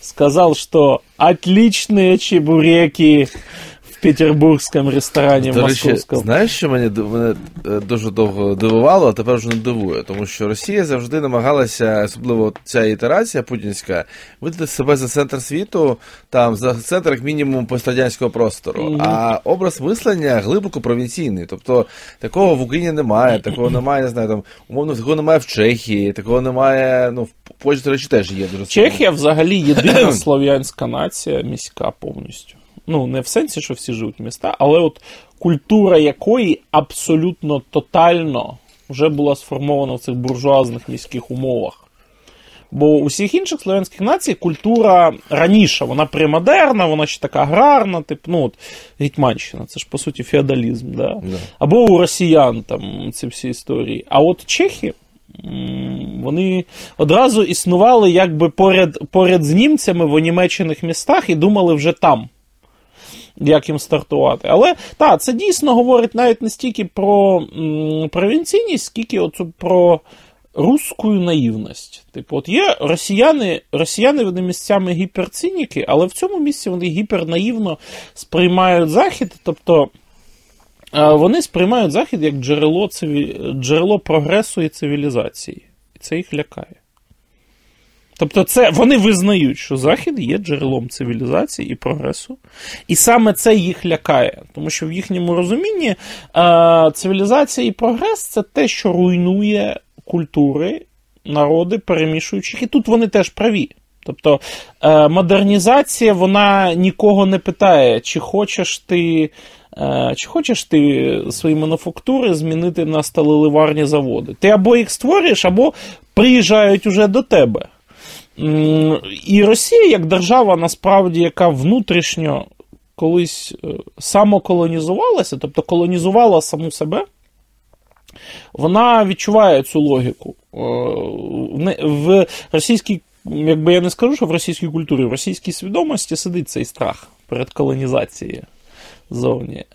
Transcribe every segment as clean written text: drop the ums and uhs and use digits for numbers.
сказал, что отличные чебуреки в петербургському ресторані московському. Знаєш, що мене дуже довго дивувало, а тепер вже не дивує? Тому що Росія завжди намагалася, особливо ця ітерація путінська, видати себе за центр світу, там, за центр, як мінімум, пострадянського простору. А образ мислення глибоко провінційний. Тобто, такого в Україні немає, такого немає, не знаю, там, умовно, такого немає в Чехії, такого немає, ну, в Польщі, до речі, теж є. Чехія взагалі єдина слов'янська нація міська повністю. Ну, не в сенсі, що всі живуть в містах, але от культура якої абсолютно тотально вже була сформована в цих буржуазних міських умовах. Бо у всіх інших слов'янських націй культура раніше, вона премодерна, вона ще така аграрна, типу, ну, от, Гетьманщина, це ж, по суті, феодалізм, да? Або у росіян там ці всі історії. А от чехи, вони одразу існували якби поряд з німцями в онімечених містах і думали вже там, як їм стартувати. Але, так, це дійсно говорить навіть не стільки про провінційність, скільки оцю про русську наївність. Типу, от є росіяни вони місцями гіперциніки, але в цьому місці вони гіпернаївно сприймають Захід, тобто вони сприймають Захід як джерело прогресу і цивілізації. І це їх лякає. Тобто вони визнають, що Захід є джерелом цивілізації і прогресу. І саме це їх лякає. Тому що в їхньому розумінні цивілізація і прогрес – це те, що руйнує культури, народи, перемішуючих. І тут вони теж праві. Тобто модернізація, вона нікого не питає, чи хочеш ти свої мануфактури змінити на сталеливарні заводи. Ти або їх створюєш, або приїжджають уже до тебе. І Росія, як держава, насправді, яка внутрішньо колись самоколонізувалася, тобто колонізувала саму себе, вона відчуває цю логіку. В російській, якби я не скажу, що в російській культурі, в російській свідомості сидить цей страх перед колонізацією зовні.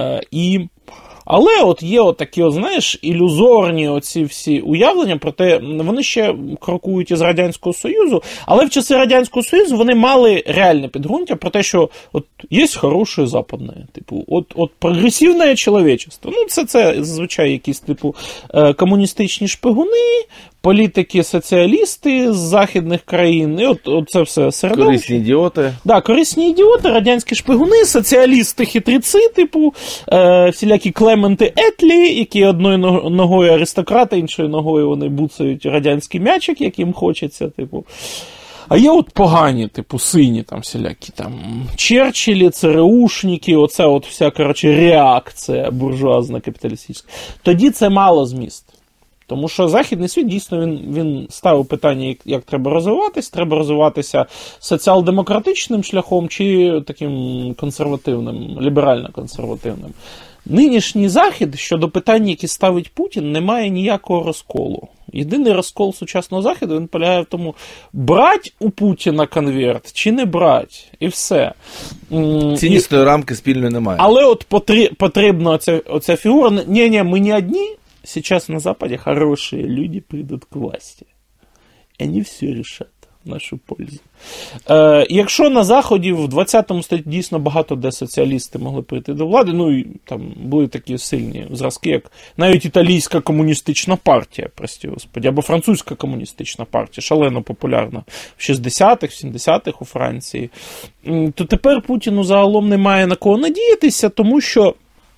Але от є такі, знаєш, ілюзорні оці всі уявлення, проте вони ще крокують із Радянського Союзу, але в часи Радянського Союзу вони мали реальне підґрунтя про те, що от є хороше западне, типу, от прогресивне чоловічество. Ну, це зазвичай якісь, типу, комуністичні шпигуни, політики-соціалісти з західних країн, і от це все середовище. Корисні ідіоти. Да, корисні ідіоти, радянські шпигуни, соціалісти-хитриці, типу, всілякі Клементи Етлі, які одною ногою аристократи, іншою ногою вони буцають радянський м'ячик, як їм хочеться, типу. А є от погані, типу, сині, там, всілякі, там, Черчиллі, ЦРУшники, оця от вся, коротше, реакція буржуазно-капіталістична. Тоді це мало зміст. Тому що західний світ, дійсно, він ставив питання, як треба розвиватися соціал-демократичним шляхом чи таким консервативним, ліберально-консервативним. Нинішній Захід щодо питань, які ставить Путін, не має ніякого розколу. Єдиний розкол сучасного Заходу, він полягає в тому, брать у Путіна конверт чи не брать, і все. Ціннісної рамки спільної немає. Але от потрібна оця фігура, ми не одні. Сейчас на Западе хорошие люди придут к власти. И они все решат в нашу пользу. Якщо на Заході в 20-му столітті дійсно багато де соціалісти могли прийти до влади, ну і там були такі сильні зразки, як навіть італійська комуністична партія, прості господи, або французька комуністична партія, шалено популярна в 60-х, в 70-х у Франції, то тепер Путіну загалом немає на кого надіятися, тому що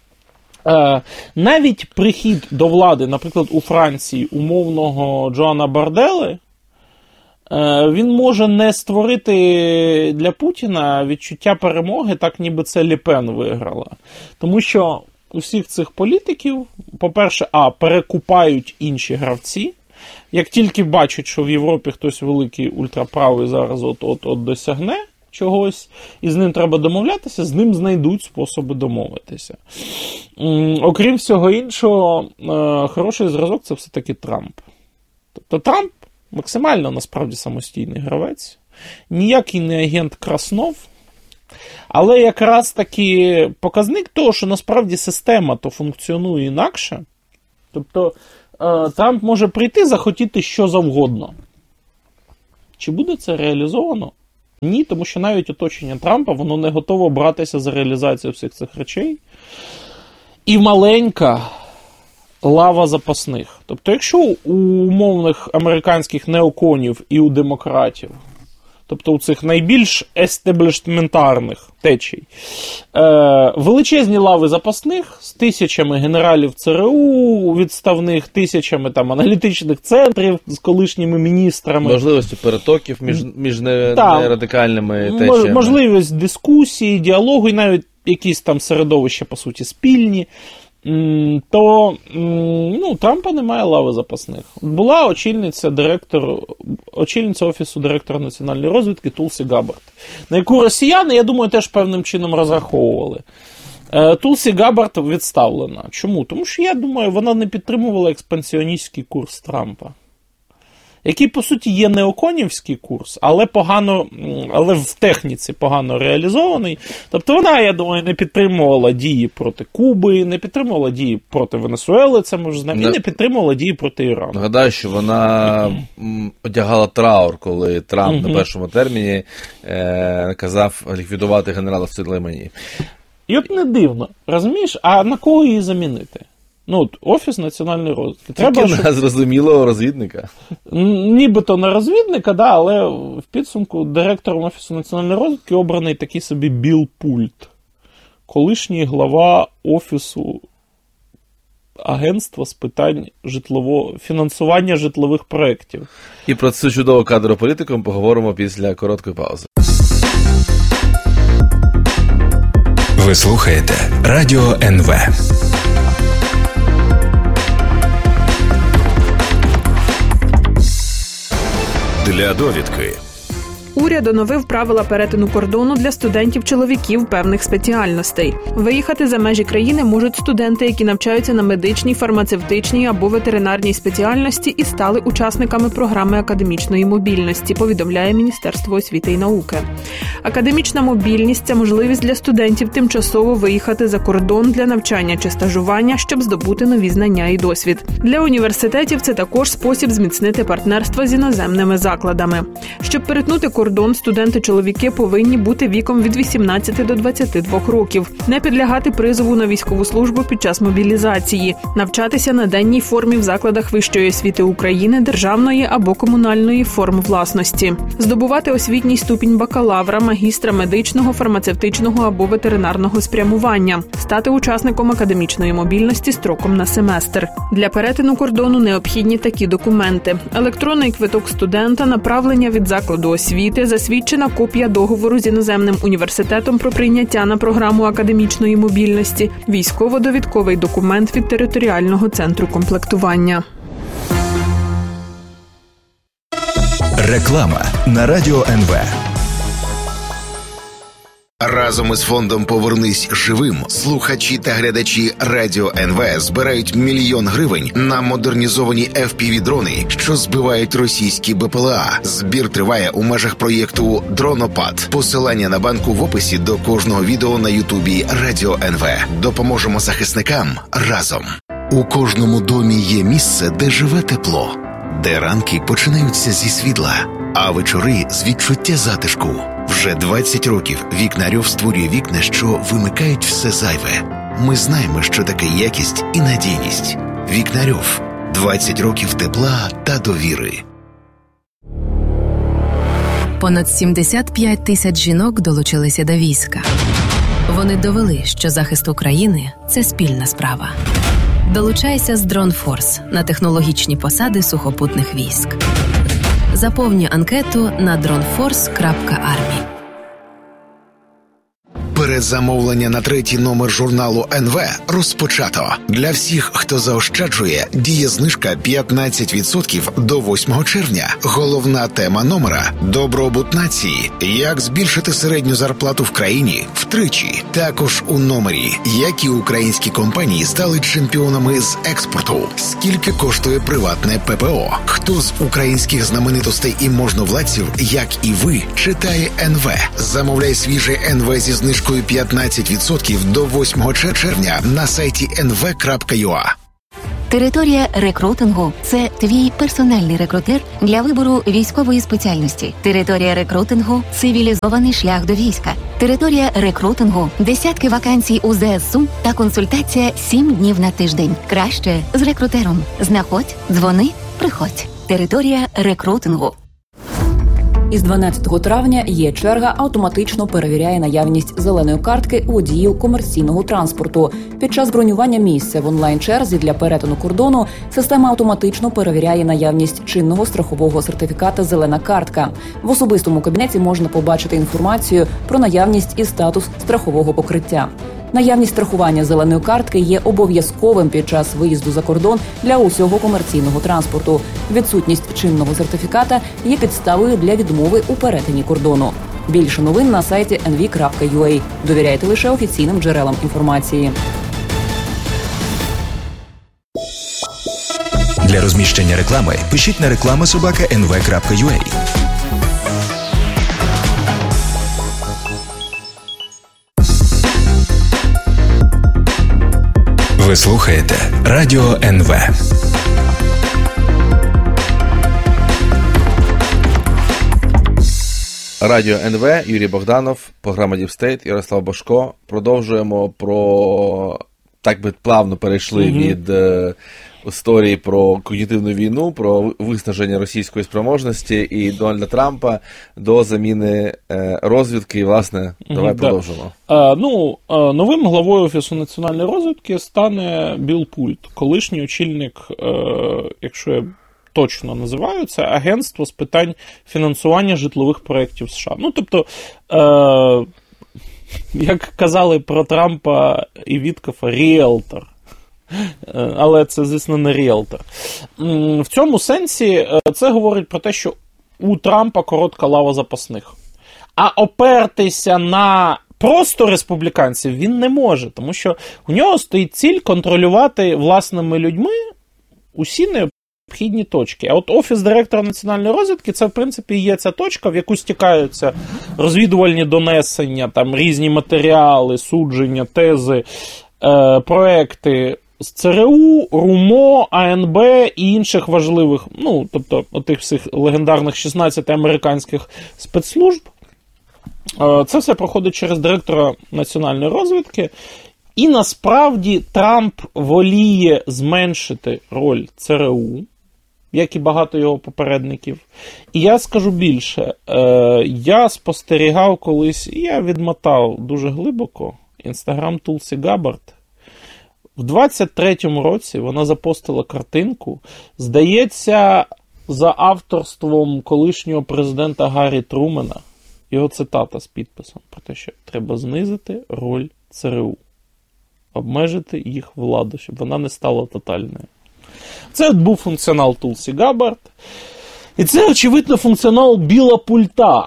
навіть прихід до влади, наприклад, у Франції умовного Джоана Бардели, він може не створити для Путіна відчуття перемоги, так ніби це Ле Пен виграла. Тому що усіх цих політиків, по-перше, перекупають інші гравці. Як тільки бачать, що в Європі хтось великий ультраправий зараз от досягне чогось, і з ним треба домовлятися, з ним знайдуть способи домовитися. Окрім всього іншого, хороший зразок – це все-таки Трамп. Тобто Трамп максимально, насправді, самостійний гравець, ніякий не агент Краснов, але якраз таки показник того, що насправді система то функціонує інакше. Тобто Трамп може прийти, захотіти що завгодно. Чи буде це реалізовано? Ні, тому що навіть оточення Трампа, воно не готово братися за реалізацію всіх цих речей. І маленька лава запасних. Тобто, якщо у умовних американських неоконів і у демократів, тобто у цих найбільш естеблішментарних течій, величезні лави запасних з тисячами генералів ЦРУ, відставних, тисячами там аналітичних центрів з колишніми міністрами. Можливості перетоків між нерадикальними течіями. Можливість дискусії, діалогу і навіть якісь там середовища, по суті, спільні. То Трампа немає лави запасних. Була очільниця Офісу директора національної розвідки Тулсі Габбард, на яку росіяни, я думаю, теж певним чином розраховували. Тулсі Габбард відставлена. Чому? Тому що, я думаю, вона не підтримувала експансіоністський курс Трампа, який, по суті, є неоконівський курс, але в техніці погано реалізований. Тобто вона, я думаю, не підтримувала дії проти Куби, не підтримувала дії проти Венесуели, це ми вже знаємо, і не підтримувала дії проти Ірану. Нагадаю, що вона одягала траур, коли Трамп на першому терміні наказав ліквідувати генерала Сулеймані. І от не дивно, розумієш, а на кого її замінити? Офіс національної розвідки. Треба на зрозумілого розвідника. Нібито на розвідника, да, але в підсумку директором Офісу національної розвідки обраний такий собі Білл Пульт, колишній глава Офісу агентства з питань фінансування житлових проєктів. І про цю чудову кадрову політику ми поговоримо після короткої паузи. Ви слухаєте Радіо НВ. Для довідки. Уряд оновив правила перетину кордону для студентів-чоловіків певних спеціальностей. Виїхати за межі країни можуть студенти, які навчаються на медичній, фармацевтичній або ветеринарній спеціальності і стали учасниками програми академічної мобільності, повідомляє Міністерство освіти і науки. Академічна мобільність – це можливість для студентів тимчасово виїхати за кордон для навчання чи стажування, щоб здобути нові знання і досвід. Для університетів це також спосіб зміцнити партнерство з іноземними закладами. Щоб перетнути кордон, студенти-чоловіки повинні бути віком від 18 до 22 років, не підлягати призову на військову службу під час мобілізації, навчатися на денній формі в закладах вищої освіти України, державної або комунальної форм власності, здобувати освітній ступінь бакалавра, магістра медичного, фармацевтичного або ветеринарного спрямування, стати учасником академічної мобільності строком на семестр. Для перетину кордону необхідні такі документи: електронний квиток студента, направлення від закладу освіти, засвідчена копія договору з іноземним університетом про прийняття на програму академічної мобільності, військово-довідковий документ від територіального центру комплектування. Реклама на Радіо НВ. Разом із фондом «Повернись живим» слухачі та глядачі Радіо НВ збирають 1 мільйон гривень на модернізовані FPV-дрони, що збивають російські БПЛА. Збір триває у межах проєкту «Дронопад». Посилання на банку в описі до кожного відео на Ютубі Радіо НВ. Допоможемо захисникам разом. У кожному домі є місце, де живе тепло, де ранки починаються зі світла, а вечори з відчуття затишку. Вже 20 років Вікнарьов створює вікна, що вимикають все зайве. Ми знаємо, що таке якість і надійність. Вікнарьов. 20 років тепла та довіри. Понад 75 тисяч жінок долучилися до війська. Вони довели, що захист України – це спільна справа. Долучайся з DroneForce на технологічні посади сухопутних військ. Заповнюй анкету на droneforce.army. Передзамовлення на 3-й номер журналу НВ розпочато. Для всіх, хто заощаджує, діє знижка 15% до 8 червня. Головна тема номера – добробут нації. Як збільшити середню зарплату в країні втричі. Також у номері, які українські компанії стали чемпіонами з експорту. Скільки коштує приватне ППО. Хто з українських знаменитостей і можновладців, як і ви, читає НВ. Замовляй свіже НВ зі знижкою 15% до 8 червня на сайті nv.ua. Територія рекрутингу – це твій персональний рекрутер для вибору військової спеціальності. Територія рекрутингу – цивілізований шлях до війська. Територія рекрутингу – десятки вакансій у ЗСУ та консультація 7 днів на тиждень. Краще з рекрутером. Знаходь, дзвони, приходь. Територія рекрутингу. Із 12 травня є-черга автоматично перевіряє наявність зеленої картки у водіїв комерційного транспорту. Під час бронювання місця в онлайн-черзі для перетину кордону система автоматично перевіряє наявність чинного страхового сертифіката «Зелена картка». В особистому кабінеті можна побачити інформацію про наявність і статус страхового покриття. Наявність страхування зеленої картки є обов'язковим під час виїзду за кордон для усього комерційного транспорту. Відсутність чинного сертифіката є підставою для відмови у перетині кордону. Більше новин на сайті nv.ua. Довіряйте лише офіційним джерелам інформації. Для розміщення реклами пишіть на reklama@nv.ua. Ви слухаєте Радіо НВ. Радіо НВ, Юрій Богданов, програма Deep State, Ярослав Божко. Продовжуємо про, так би плавно перейшли від історії про когнітивну війну, про виснаження російської спроможності і Дональда Трампа до заміни розвідки. І, власне, давай продовжимо. Новим главою Офісу національної розвідки стане Білл Пульт, колишній очільник, якщо я точно називаю, це Агентство з питань фінансування житлових проєктів США. Тобто, як казали про Трампа і Віткофа, ріелтор. Але це, звісно, не ріелтор. В цьому сенсі це говорить про те, що у Трампа коротка лава запасних. А опертися на просто республіканців він не може, тому що у нього стоїть ціль контролювати власними людьми усі необхідні точки. А от Офіс директора національної розвідки, це, в принципі, є ця точка, в яку стікаються розвідувальні донесення, там різні матеріали, судження, тези, проекти з ЦРУ, РУМО, АНБ і інших важливих, тобто отих всіх легендарних 16 американських спецслужб. Це все проходить через директора національної розвідки. І насправді Трамп воліє зменшити роль ЦРУ, як і багато його попередників. І я скажу більше, я спостерігав колись, і я відмотав дуже глибоко, інстаграм Тулсі Габбард. В 23-му році вона запостила картинку, здається, за авторством колишнього президента Гаррі Трумена, його цитата з підписом про те, що треба знизити роль ЦРУ, обмежити їх владу, щоб вона не стала тотальною. Це був функціонал Тулсі Габбард, і це, очевидно, функціонал Біла Пульта.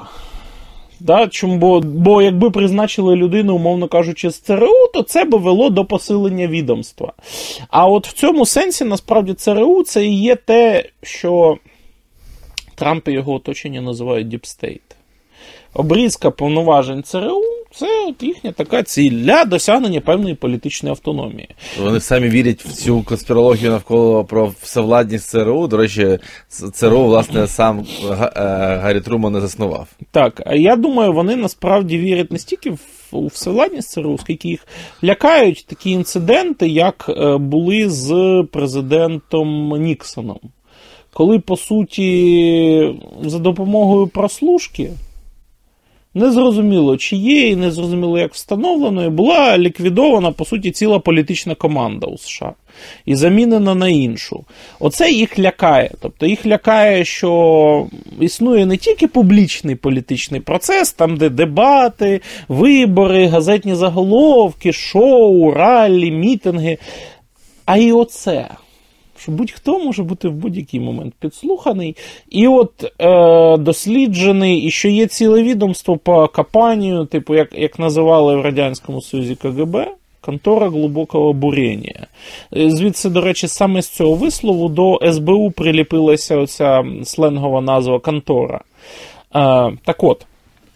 Бо якби призначили людину, умовно кажучи, з ЦРУ, то це би вело до посилення відомства. А от в цьому сенсі, насправді, ЦРУ – це і є те, що Трамп і його оточення називають Deep State. Обрізка повноважень ЦРУ – це от їхня така ціль для досягнення певної політичної автономії. Вони самі вірять в цю конспірологію навколо про всевладність ЦРУ. До речі, ЦРУ, власне, сам Гаррі Труман не заснував. Так, а я думаю, вони насправді вірять не стільки у всевладність ЦРУ, скільки їх лякають такі інциденти, як були з президентом Ніксоном. Коли, по суті, за допомогою прослушки, незрозуміло чиєї, незрозуміло як встановленої, була ліквідована, по суті, ціла політична команда у США. І замінена на іншу. Оце їх лякає. Тобто їх лякає, що існує не тільки публічний політичний процес, там де дебати, вибори, газетні заголовки, шоу, раллі, мітинги, а і оце. Що будь-хто може бути в будь-який момент підслуханий. І от досліджений, і що є ціле відомство по копанню, типу, як називали в Радянському Союзі КГБ, контора глибокого буріння. Звідси, до речі, саме з цього вислову до СБУ приліпилася оця сленгова назва контора. Так от,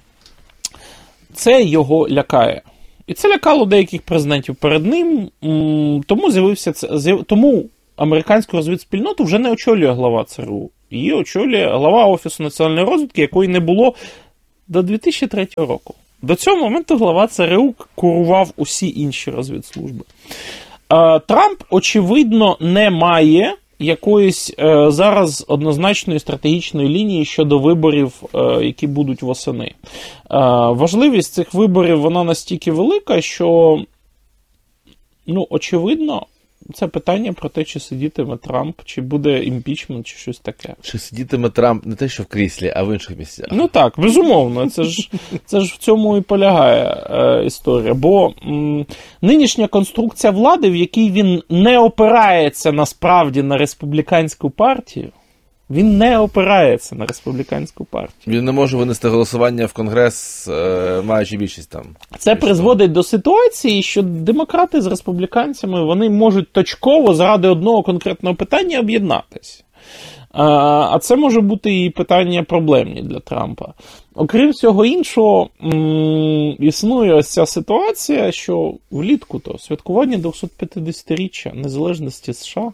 це його лякає. І це лякало деяких президентів перед ним, тому американську розвідспільноту вже не очолює глава ЦРУ. Її очолює глава Офісу національної розвідки, якої не було до 2003 року. До цього моменту глава ЦРУ курував усі інші розвідслужби. Трамп, очевидно, не має якоїсь зараз однозначної стратегічної лінії щодо виборів, які будуть восени. Важливість цих виборів, вона настільки велика, що, очевидно, це питання про те, чи сидітиме Трамп, чи буде імпічмент, чи щось таке. Чи сидітиме Трамп не те, що в кріслі, а в інших місцях. Так, безумовно. Це ж в цьому і полягає історія. Бо нинішня конструкція влади, в якій він не опирається насправді на республіканську партію, він не опирається на республіканську партію. Він не може винести голосування в Конгрес, маючи більшість там. Це призводить до ситуації, що демократи з республіканцями, вони можуть точково заради одного конкретного питання об'єднатися. А це може бути і питання проблемні для Трампа. Окрім всього іншого, існує ось ця ситуація, що влітку-то святкування 250-річчя незалежності США.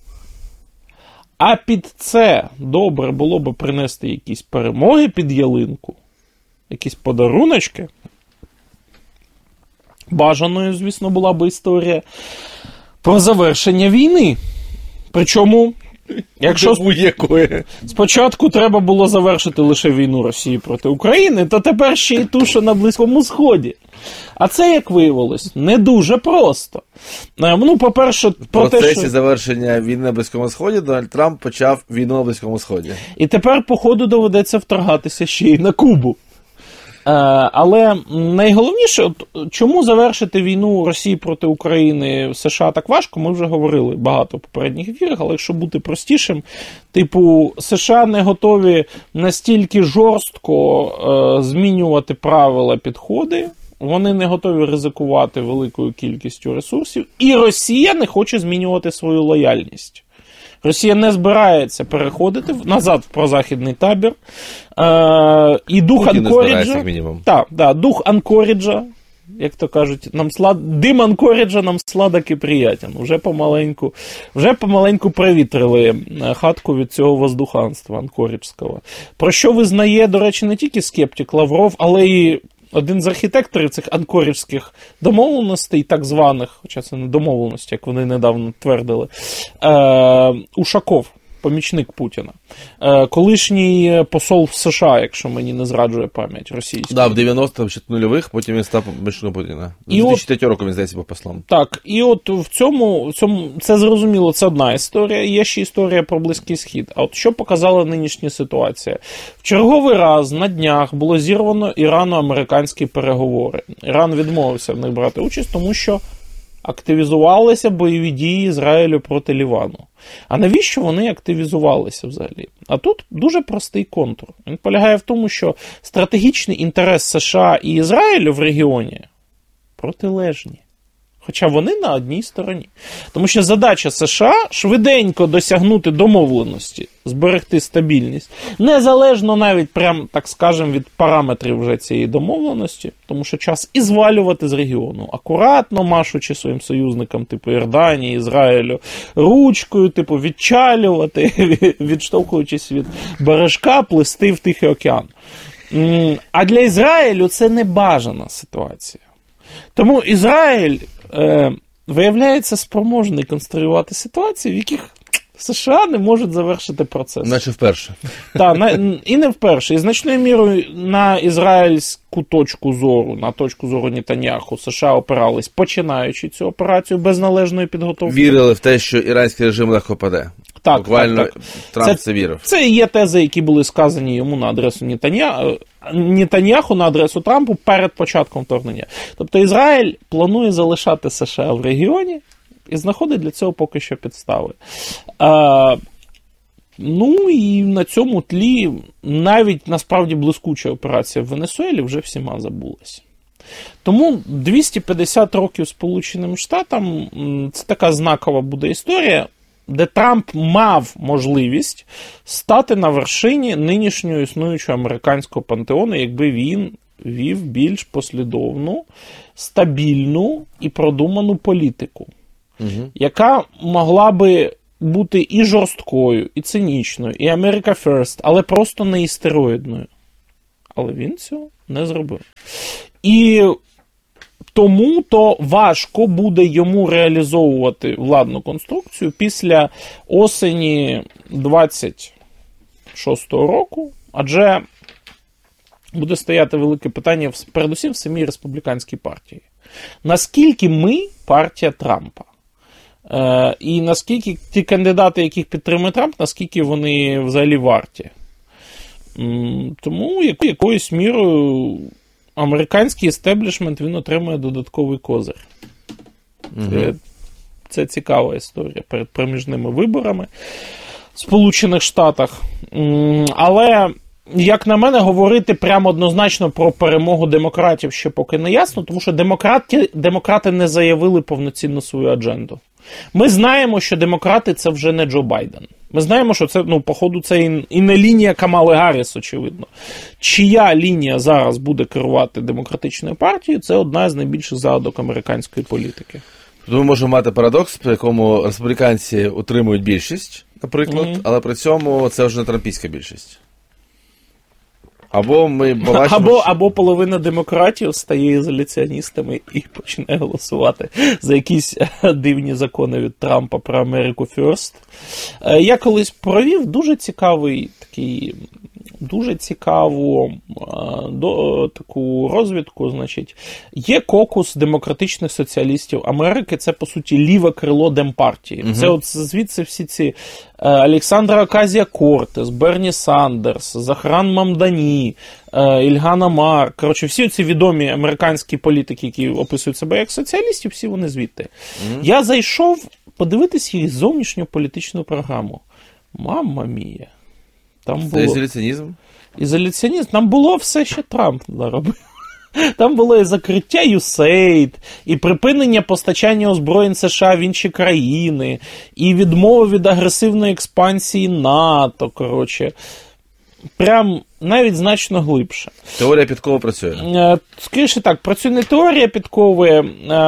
А під це добре було б принести якісь перемоги під ялинку, якісь подаруночки. Бажаною, звісно, була б історія про завершення війни. Причому, якщо спочатку треба було завершити лише війну Росії проти України, то тепер ще й ту, що на Близькому Сході. А це, як виявилось, не дуже просто. По-перше, в процесі завершення війни на Близькому Сході Дональд Трамп почав війну на Близькому Сході. І тепер, походу, доведеться вторгатися ще й на Кубу. Але найголовніше, чому завершити війну Росії проти України в США так важко, ми вже говорили багато в попередніх ефірах, але якщо бути простішим, США не готові настільки жорстко змінювати правила, підходи, вони не готові ризикувати великою кількістю ресурсів, і Росія не хоче змінювати свою лояльність. Росія не збирається переходити назад в прозахідний табір. І дух Анкоріджа, дух Анкоріджа, як то кажуть, дим Анкоріджа нам сладок і приятен. Вже помаленьку привітрили хатку від цього воздуханства анкоріджського. Про що визнає, до речі, не тільки скептик Лавров, але і один з архітекторів цих анкоріджських домовленостей, так званих, хоча це не домовленості, як вони недавно твердили, Ушаков, помічник Путіна. Колишній посол в США, якщо мені не зраджує пам'ять, російський. В 90-х, нульових, потім він став помічником Путіна. З 2003 року він, здається, був послом. Так, і от в цьому, це зрозуміло, це одна історія, є ще історія про Близький Схід. А от що показала нинішня ситуація? В черговий раз на днях було зірвано ірано-американські переговори. Іран відмовився в них брати участь, тому що активізувалися бойові дії Ізраїлю проти Лівану. А навіщо вони активізувалися взагалі? А тут дуже простий контур. Він полягає в тому, що стратегічний інтерес США і Ізраїлю в регіоні протилежні. Хоча вони на одній стороні. Тому що задача США швиденько досягнути домовленості, зберегти стабільність, незалежно навіть, так скажемо, від параметрів вже цієї домовленості, тому що час і звалювати з регіону, акуратно машучи своїм союзникам, типу Йорданії, Ізраїлю, ручкою, відчалювати, відштовхуючись від бережка, плисти в Тихий океан. А для Ізраїлю це небажана ситуація. Тому Ізраїль виявляється спроможний конструювати ситуації, в яких США не можуть завершити процес. Наче вперше. Так, і не вперше. І значною мірою на ізраїльську точку зору, на точку зору Нетаньяху, США опирались, починаючи цю операцію без належної підготовки. Вірили в те, що іранський режим легко паде. Так, буквально так. Трамп це вірив. Це є тези, які були сказані йому на адресу Нетаньяху, на адресу Трампу перед початком вторгнення. Тобто Ізраїль планує залишати США в регіоні і знаходить для цього поки що підстави. І на цьому тлі навіть насправді блискуча операція в Венесуелі вже всіма забулася. Тому 250 років Сполученим Штатам – це така знакова буде історія, де Трамп мав можливість стати на вершині нинішнього існуючого американського пантеону, якби він вів більш послідовну, стабільну і продуману політику, яка могла би бути і жорсткою, і цинічною, і America First, але просто не істероїдною. Але він цього не зробив. І тому то важко буде йому реалізовувати владну конструкцію після осені 26-го року, адже буде стояти велике питання передусім в самій республіканській партії. Наскільки ми партія Трампа? І наскільки ті кандидати, яких підтримує Трамп, наскільки вони взагалі варті? Тому якоюсь мірою американський естеблішмент, він отримує додатковий козир. Це цікава історія перед проміжними виборами в Сполучених Штатах. Але, як на мене, говорити прямо однозначно про перемогу демократів ще поки не ясно, тому що демократи не заявили повноцінно свою адженду. Ми знаємо, що демократи – це вже не Джо Байден. Ми знаємо, що це, походу, це і не лінія Камали Гарріс, очевидно. Чия лінія зараз буде керувати демократичною партією – це одна з найбільших загадок американської політики. Ми можемо мати парадокс, при якому республіканці утримують більшість, наприклад, але при цьому це вже не трампійська більшість. Або ми побачимо, або половина демократів стає ізоляціоністами і почне голосувати за якісь дивні закони від Трампа про Америку First. Я колись провів дуже цікаву таку розвідку, значить, є кокус демократичних соціалістів Америки, це, по суті, ліве крило Демпартії. Це от звідси всі ці Олександра Оказія-Кортес, Берні Сандерс, Захран Мамдані, Ільган Омар, коротше, всі ці відомі американські політики, які описують себе як соціалістів, всі вони звідти. Я зайшов подивитись їх зовнішню політичну програму. Мамма мія. Це ізоляціонізм? Ізоляціонізм. Там було все, що Трамп наробив. Там було і закриття USAID, і припинення постачання озброєнь США в інші країни, і відмова від агресивної експансії НАТО, коротше. Прям навіть значно глибше. Теорія Підкова працює? Скоріше так, працює не теорія Підкови,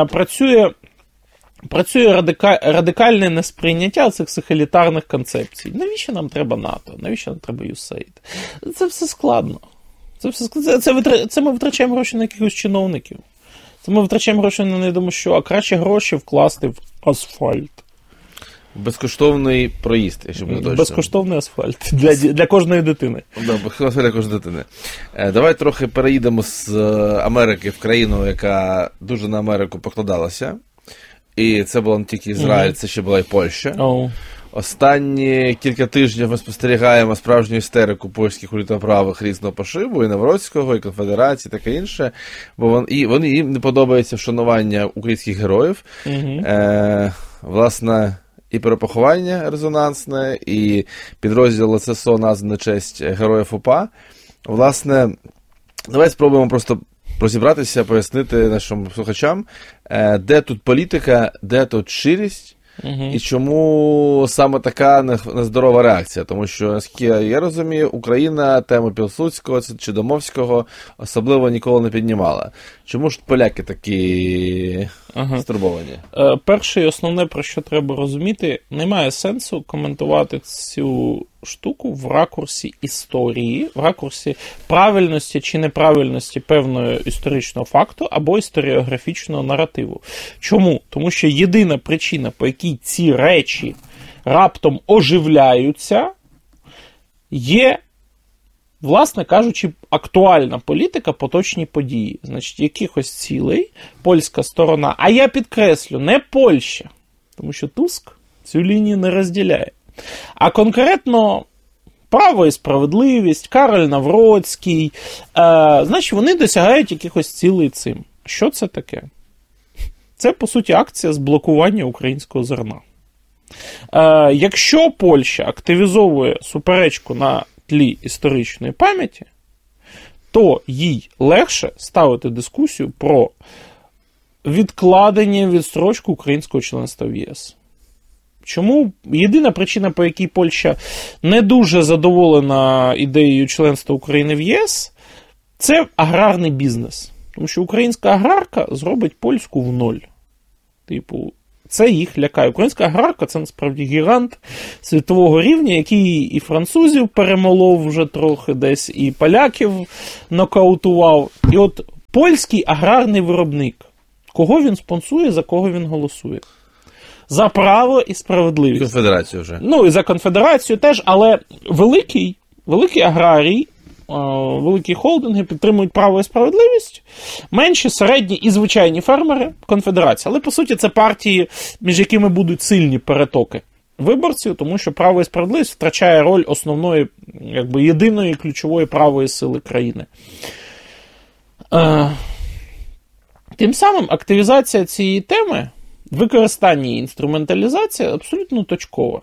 працює радикальне несприйняття цих елітарних концепцій. Навіщо нам треба НАТО? Навіщо нам треба USAID? Це все складно. Це ми витрачаємо гроші на якихось чиновників. Це ми витрачаємо гроші на невідомо що, а краще гроші вкласти в асфальт. Безкоштовний проїзд, якщо буде точно. Безкоштовний асфальт для кожної дитини. Асфальт для кожної дитини. Давай трохи переїдемо з Америки в країну, яка дуже на Америку покладалася. І це було не тільки Ізраїль, це ще була і Польща. Останні кілька тижнів ми спостерігаємо справжню істерику польських улітоправих різного пошибу, і Навроцького, і Конфедерації, таке інше. Бо їм не подобається вшанування українських героїв. Власне, і перепоховання резонансне, і підрозділ ЛССО названий на честь героїв УПА. Власне, давай спробуємо просто розібратися, пояснити нашим слухачам, де тут політика, де тут щирість, і чому саме така нездорова реакція. Тому що, наскільки я розумію, Україна тему Пілсудського чи Домовського особливо ніколи не піднімала. Чому ж поляки такі стурбовані? Перше і основне, про що треба розуміти, немає сенсу коментувати цю штуку в ракурсі історії, в ракурсі правильності чи неправильності певного історичного факту або історіографічного наративу. Чому? Тому що єдина причина, по якій ці речі раптом оживляються, є, власне кажучи, актуальна політика, поточні події. Значить, якихось цілей польська сторона, а я підкреслю, не Польща, тому що Туск цю лінію не розділяє. А конкретно Право і справедливість, Кароль Навроцький, значить, вони досягають якихось цілей цим. Що це таке? Це, по суті, акція з блокування українського зерна. Якщо Польща активізовує суперечку на тлі історичної пам'яті, то їй легше ставити дискусію про відкладення, відстрочку українського членства в ЄС. Чому? Єдина причина, по якій Польща не дуже задоволена ідеєю членства України в ЄС, це аграрний бізнес. Тому що українська аграрка зробить польську в ноль. Типу, це їх лякає. Українська аграрка – це насправді гігант світового рівня, який і французів перемолов вже трохи десь, і поляків нокаутував. І от польський аграрний виробник, кого він спонсує, за кого він голосує? За право і справедливість. Конфедерацію вже. Ну, і за конфедерацію теж, але великий аграрій, великі холдинги підтримують право і справедливість, менші, середні і звичайні фермери – конфедерація. Але, по суті, це партії, між якими будуть сильні перетоки виборців, тому що право і справедливість втрачає роль основної, якби єдиної ключової правої сили країни. Тим самим активізація цієї теми, використання і інструменталізація абсолютно точкова.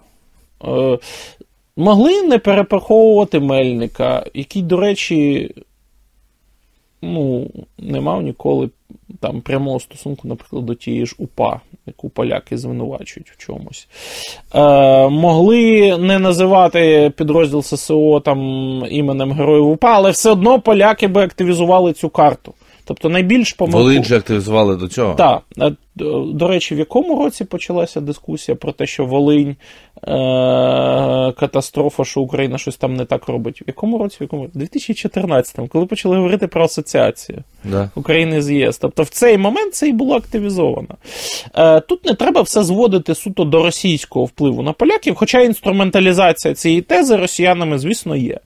Могли не перепаховувати Мельника, який, до речі, не мав ніколи там прямого стосунку, наприклад, до тієї ж УПА, яку поляки звинувачують в чомусь. Могли не називати підрозділ ССО там іменем Героїв УПА, але все одно поляки би активізували цю карту. Тобто найбільш помилку... Волинь же активізували до цього. Так. До речі, в якому році почалася дискусія про те, що Волинь катастрофа, що Україна щось там не так робить? В якому році? В 2014-му, коли почали говорити про асоціацію України з ЄС. Тобто в цей момент це і було активізовано. Тут не треба все зводити суто до російського впливу на поляків, хоча інструменталізація цієї тези росіянами, звісно, є.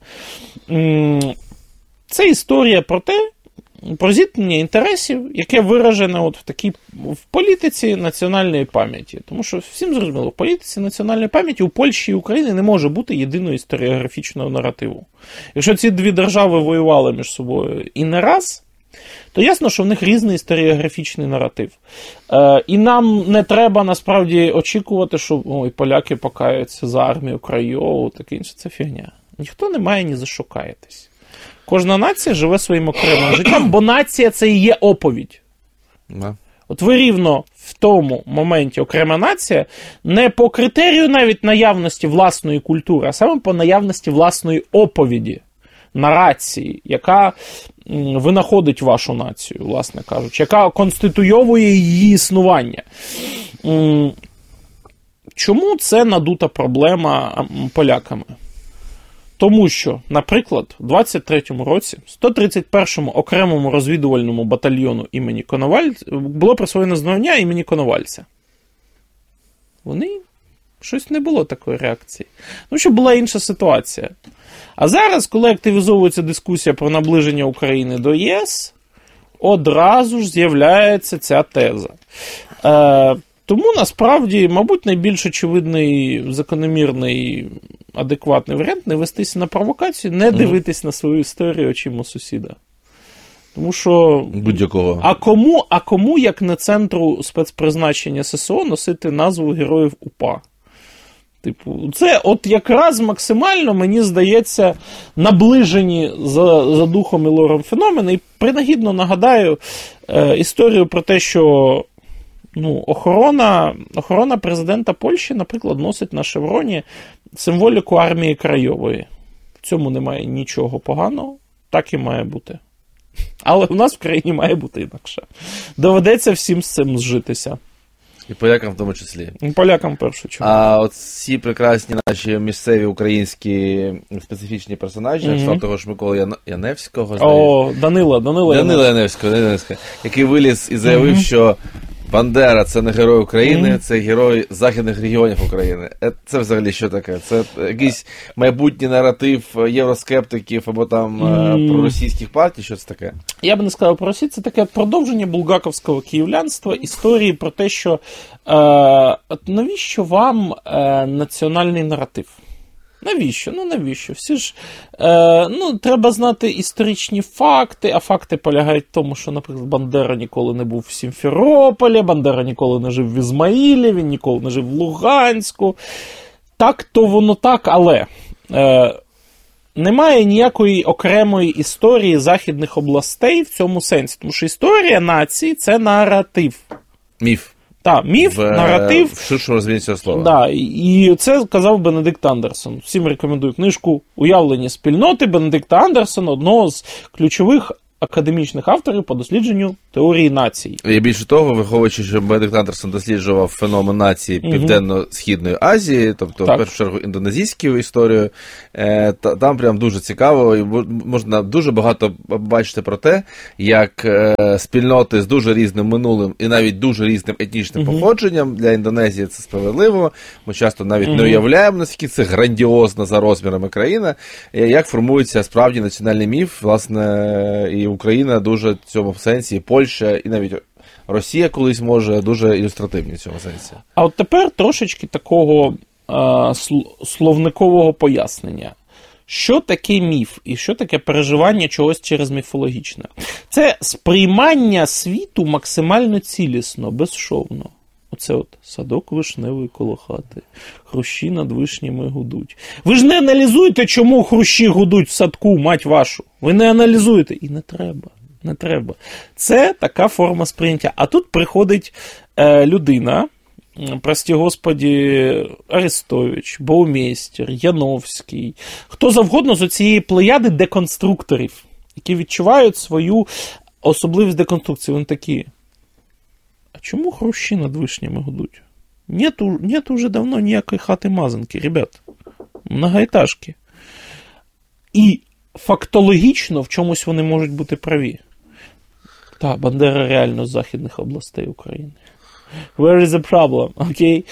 Це історія про зіткнення інтересів, яке виражене от в політиці національної пам'яті. Тому що всім зрозуміло, в політиці національної пам'яті у Польщі і Україні не може бути єдиного історіографічного наративу. Якщо ці дві держави воювали між собою і не раз, то ясно, що в них різний історіографічний наратив. І нам не треба насправді очікувати, що поляки покаються за армію Крайову, таке інше. Це фігня. Ніхто не має ні за що каятись. Кожна нація живе своїм окремим життям, бо нація – це і є оповідь. От ви рівно в тому моменті окрема нація не по критерію навіть наявності власної культури, а саме по наявності власної оповіді, нарації, яка винаходить вашу націю, власне кажучи, яка конституйовує її існування. Чому це надута проблема поляками? Тому що, наприклад, у 23-му році 131-му окремому розвідувальному батальйону імені Коновальця було присвоєно звання імені Коновальця. Щось не було такої реакції. Тому що була інша ситуація. А зараз, коли активізовується дискусія про наближення України до ЄС, одразу ж з'являється ця теза. Тому, насправді, мабуть, найбільш очевидний, закономірний, адекватний варіант не вестися на провокацію, не дивитись на свою історію очима сусіда. Тому що... Будь-якого. А кому, як не центру спецпризначення ССО, носити назву Героїв УПА? Це от якраз максимально, мені здається, наближені за духом і лором феномени. І принагідно нагадаю історію про те, що охорона президента Польщі, наприклад, носить на шевроні символіку армії Крайової. В цьому немає нічого поганого, так і має бути. Але у нас в країні має бути інакше. Доведеться всім з цим зжитися. І полякам в тому числі. І полякам в першу чергу. А от ці прекрасні наші місцеві українські специфічні персонажі, mm-hmm. того ж Миколи Яневського. Данила Яневського, який виліз і заявив, що Бандера – це не герой України, це герой західних регіонів України. Це взагалі що таке? Це якийсь майбутній наратив євроскептиків або там проросійських партій? Що це таке? Я б не сказав про Росію. Це таке продовження булгаковського київлянства, історії про те, що навіщо вам національний наратив? Навіщо? Навіщо? Всі ж, треба знати історичні факти, а факти полягають в тому, що, наприклад, Бандера ніколи не був в Сімферополі, Бандера ніколи не жив в Ізмаїлі, він ніколи не жив в Луганську. Так, то воно так, але немає ніякої окремої історії західних областей в цьому сенсі, тому що історія нації – це наратив. Міф. Так, міф, наратив. В ширшому розумінні цього слова. Да, і це казав Бенедикт Андерсон. Всім рекомендую книжку «Уявлення спільноти» Бенедикта Андерсона, одного з ключових академічних авторів по дослідженню теорії націй. І більше того, враховуючи, що Бенедикт Андерсон досліджував феномен нації Південно-Східної Азії, тобто, в першу чергу, індонезійську історію, там прям дуже цікаво, і можна дуже багато бачити про те, як спільноти з дуже різним минулим і навіть дуже різним етнічним походженням, для Індонезії це справедливо, ми часто навіть не уявляємо, наскільки це грандіозна за розмірами країна, як формується справді національний міф, власне, і Україна дуже в цьому сенсі, і Польща, і навіть Росія колись може дуже ілюстративні в цьому сенсі. А от тепер трошечки такого словникового пояснення. Що таке міф і що таке переживання чогось через міфологічне? Це сприймання світу максимально цілісно, безшовно. Оце от садок вишневий коло хати, хрущі над вишнями гудуть. Ви ж не аналізуєте, чому хрущі гудуть в садку, мать вашу. Ви не аналізуєте. І не треба. Не треба. Це така форма сприйняття. А тут приходить людина, прості господі, Арестович, Баумейстер, Яновський, хто завгодно з оцієї плеяди деконструкторів, які відчувають свою особливість деконструкції. Вони такі: а чому хрущі над вишнями гудуть? Нету уже давно ніякої хати-мазанки, ребят. Многоетажки. І фактологічно в чомусь вони можуть бути праві. Так, Бандера реально з західних областей України. Where is the problem? Окей?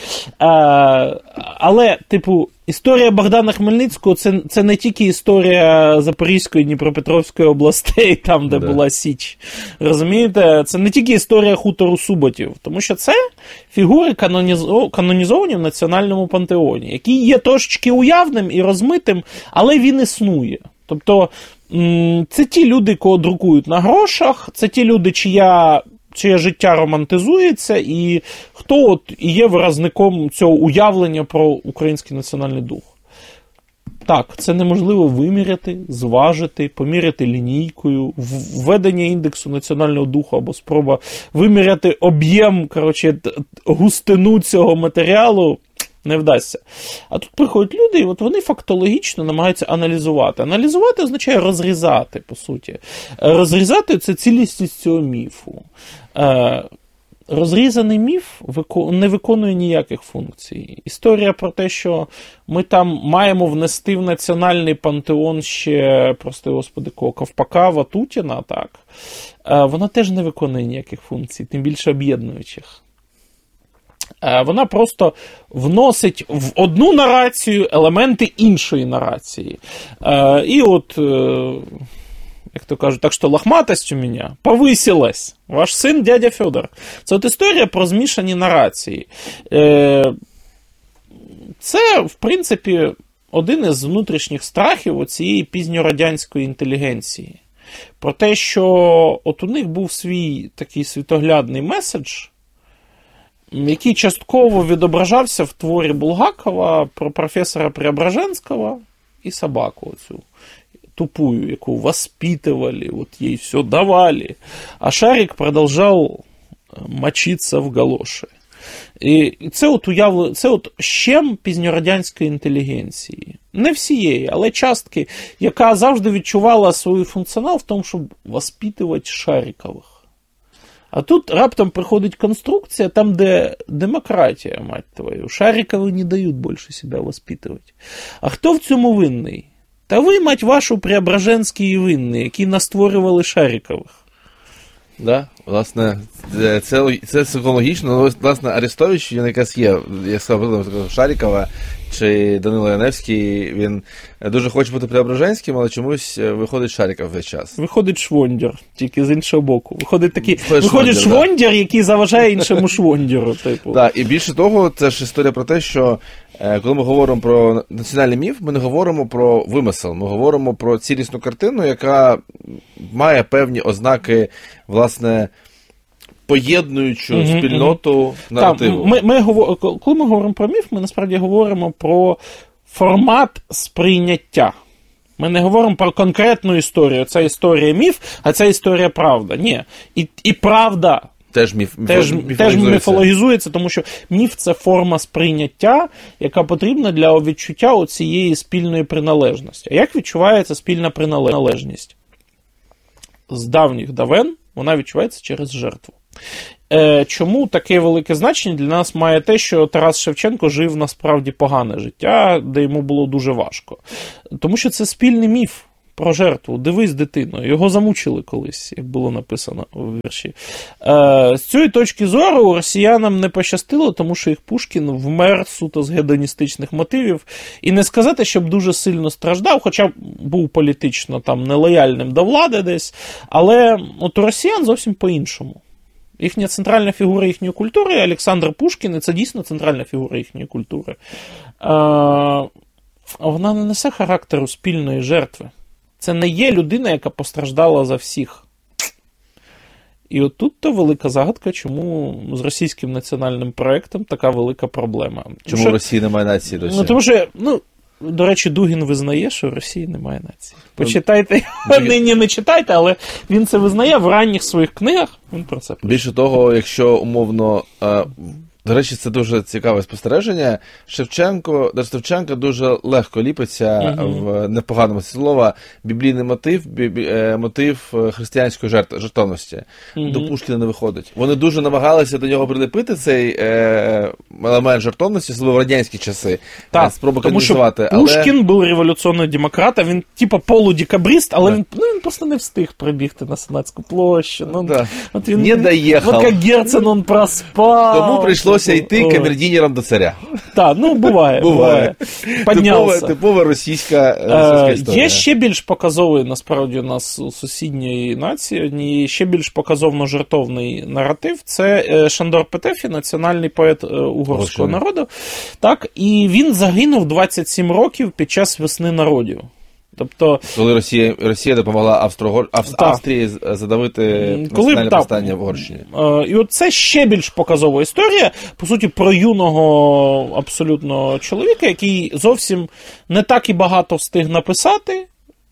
Але, типу, історія Богдана Хмельницького це не тільки історія Запорізької, Дніпропетровської областей, там, де була Січ. Розумієте? Це не тільки історія хутору Суботів, тому що це фігури канонізовані в національному пантеоні, які є трошечки уявним і розмитим, але він існує. Тобто, це ті люди, кого друкують на грошах, це ті люди, чиє життя романтизується, і хто от і є виразником цього уявлення про український національний дух. Так, це неможливо виміряти, зважити, поміряти лінійкою, введення індексу національного духу або спроба виміряти об'єм, густину цього матеріалу не вдасться. А тут приходять люди, і от вони фактологічно намагаються аналізувати. Аналізувати означає розрізати, по суті. Розрізати – це цілісність цього міфу. Розрізаний міф не виконує ніяких функцій. Історія про те, що ми там маємо внести в національний пантеон ще, прости господи, Ковпака, Ватутіна, так, вона теж не виконує ніяких функцій, тим більше об'єднуючих. Вона просто вносить в одну нарацію елементи іншої нарації. І от, як то кажуть, так що лохматость у мене повисилась. Ваш син дядя Федор. Це от історія про змішані нарації. Це, в принципі, один із внутрішніх страхів цієї пізньорадянської інтелігенції. Про те, що от у них був свій такий світоглядний меседж, який частково відображався в творі Булгакова про професора Преображенського і собаку оцю тупую, яку воспитывали, вот ей все давали, а Шарик продовжав мочитися в галоші. І це от щем пізньорадянської інтелігенції. Не всієї, але частки, яка завжди відчувала свій функціонал в тому, щоб воспитувати Шарикових. А тут раптом приходить конструкція, там, де демократія, мать твою. Шарикови не дають більше себе воспитувати. А хто в цьому винний? Та ви, мать вашу, Преображенські і винні, які настворювали Шарикових. Да, власне, це психологічно. Власне, Арестович, він якраз є, я сказав, Шарикова чи Данило Яневський, він дуже хоче бути Преображенським, але чомусь виходить Шариков весь час. Виходить Швондер, тільки з іншого боку. Виходить Швондер, який заважає іншому Швондеру. Типу. Так, і більше того, це ж історія про те, що коли ми говоримо про національний міф, ми не говоримо про вимисел, ми говоримо про цілісну картину, яка має певні ознаки, власне, поєднуючу спільноту наративу. Коли ми говоримо про міф, ми насправді говоримо про формат сприйняття. Ми не говоримо про конкретну історію. Ця історія міф, а ця історія правда. Ні. І правда теж міфологізується, тому що міф – це форма сприйняття, яка потрібна для відчуття цієї спільної приналежності. А як відчувається спільна приналежність? з давніх давен вона відчувається через жертву. Чому таке велике значення для нас має те, що Тарас Шевченко жив насправді погане життя, де йому було дуже важко? Тому що це спільний міф про жертву. Дивись, дитино, його замучили колись, як було написано у вірші. З цієї точки зору росіянам не пощастило, тому що їх Пушкін вмер суто з гедоністичних мотивів. І не сказати, щоб дуже сильно страждав, хоча був політично там нелояльним до влади десь, але от у росіян зовсім по-іншому. Їхня центральна фігура їхньої культури, Олександр Пушкін, і це дійсно центральна фігура їхньої культури, вона не несе характеру спільної жертви. Це не є людина, яка постраждала за всіх. І отут то велика загадка, чому з російським національним проєктом така велика проблема. Чому в Росії немає нації досі? Тому що, до речі, Дугін визнає, що в Росії немає нації. Почитайте, нині не читайте, але він це визнає в ранніх своїх книгах, він про це пише. Більше того, якщо умовно... До речі, це дуже цікаве спостереження. Шевченко дуже легко ліпиться в непоганому слова біблійний мотив християнської жертовності. До Пушкіна не виходить. Вони дуже намагалися до нього прилепити цей елемент жертовності, особливо в радянські часи. Так, тому що Пушкін був революційний демократ, а він типу полудекабрист, але він просто не встиг прибігти на Сенатську площу. Не доїхав. От як Герцен он проспав. Тому прийшлося йти камердінером до царя. Так, буває. Піднявся. Типова російська історія. Є ще більш показовий, насправді, у нас у сусідньої нації, ще більш показовно-жертовний наратив. Це Шандор Петефі, національний поет угорського народу. Так, і він загинув 27 років під час весни народів. Тобто, коли Росія допомогла Австрії задавити національне повстання в Угорщині. І от це ще більш показова історія, по суті, про юного абсолютно чоловіка, який зовсім не так і багато встиг написати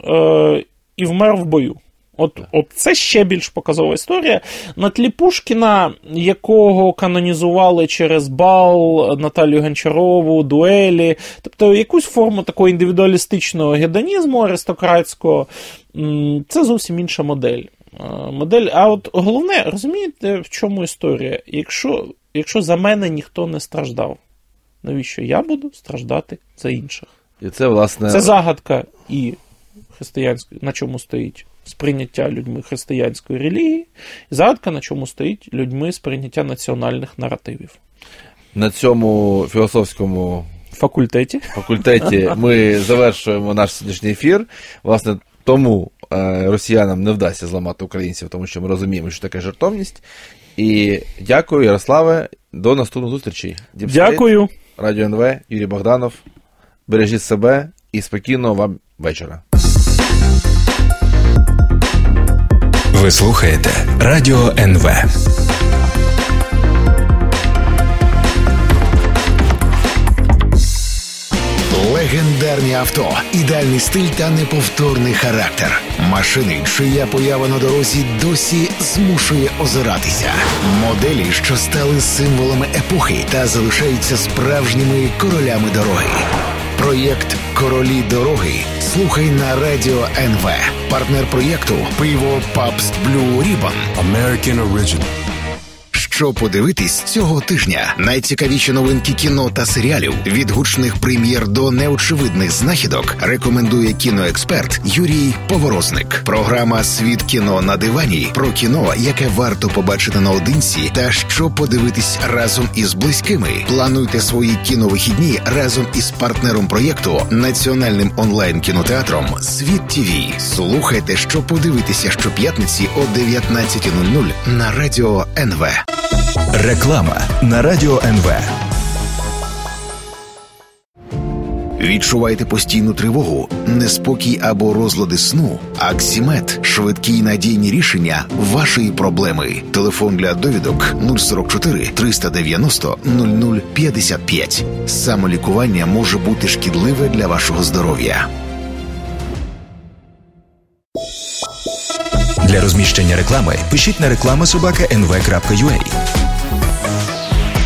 і вмер в бою. От це ще більш показова історія. На тлі Пушкіна, якого канонізували через бал, Наталію Гончарову, дуелі, тобто якусь форму такого індивідуалістичного гедонізму аристократського, це зовсім інша модель. А от головне, розумієте, в чому історія? Якщо за мене ніхто не страждав, навіщо я буду страждати за інших? І це, власне... Це загадка і християнської, на чому стоїть сприйняття людьми християнської релігії, і загадка, на чому стоїть людьми сприйняття національних наративів. На цьому філософському факультеті ми завершуємо наш сьогоднішній ефір. Власне, тому росіянам не вдасться зламати українців, тому що ми розуміємо, що таке жертовність. І дякую, Ярославе. До наступних зустрічей. Дякую. Радіо НВ, Юрій Богданов. Бережіть себе і спокійного вам вечора. Ви слухаєте Радіо НВ. Легендарні авто, ідеальний стиль та неповторний характер. Машини, чия поява на дорозі досі змушує озиратися. Моделі, що стали символами епохи та залишаються справжніми королями дороги. Проєкт «Королі дороги» слухай на Радіо НВ. Партнер проєкту – пиво Pabst Blue Ribbon. American Original. Що подивитись цього тижня? Найцікавіші новинки кіно та серіалів, від гучних прем'єр до неочевидних знахідок, рекомендує кіноексперт Юрій Поворозник. Програма «Світ кіно на дивані» про кіно, яке варто побачити наодинці та що подивитись разом із близькими. Плануйте свої кіновихідні разом із партнером проєкту, національним онлайн-кінотеатром «Світ ТВ». Слухайте, що подивитися щоп'ятниці о 19:00 на Радіо НВ. Реклама на Радіо НВ. Відчуваєте постійну тривогу, неспокій або розлади сну? Аксімед – швидкі й надійні рішення вашої проблеми. Телефон для довідок 044 390 0055. Самолікування може бути шкідливе для вашого здоров'я. Для розміщення реклами пишіть на reklama@nv.ua.